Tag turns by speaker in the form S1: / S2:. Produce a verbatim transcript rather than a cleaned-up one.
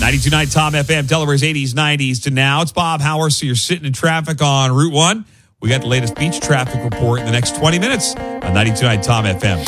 S1: ninety-two point nine Tom F M, Delaware's eighties, nineties to now. It's Bob Howard, so you're sitting in traffic on Route one. We got the latest beach traffic report in the next twenty minutes on ninety-two point nine Tom F M.